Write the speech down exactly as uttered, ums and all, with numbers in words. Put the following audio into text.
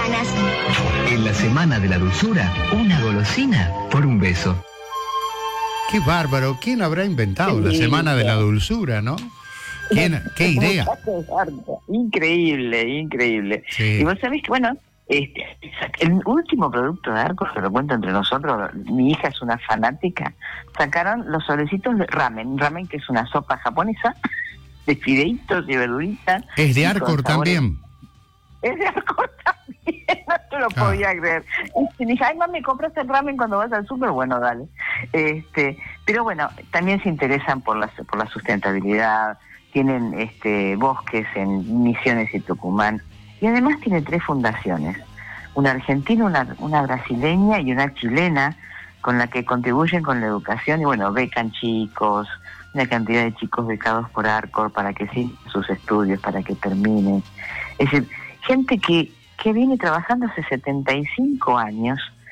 buenas. En la Semana de la Dulzura, una golosina por un beso. Qué bárbaro. ¿Quién habrá inventado Sí, la Semana de la claro. Dulzura, no? ¿Quién? ¿Qué idea? Increíble, increíble. Sí. Y vos sabés que, bueno, este, el último producto de Arcos, que lo cuento entre nosotros, mi hija es una fanática, sacaron los sobrecitos de ramen. Ramen, que es una sopa japonesa de fideitos y verduritas. Es de y Arcor con sabores- también. Es de Arcor también, no te lo Ah. podía creer. Y dije, ay, mami, ¿compraste el ramen cuando vas al súper? Bueno, dale. Este, pero bueno, también se interesan por la, por la sustentabilidad, tienen este bosques en Misiones y Tucumán, y además tiene tres fundaciones, una argentina, una, una brasileña y una chilena, con la que contribuyen con la educación, y bueno, becan chicos, una cantidad de chicos becados por Arcor para que sigan sus estudios, para que terminen. Es decir, gente que, que viene trabajando hace setenta y cinco años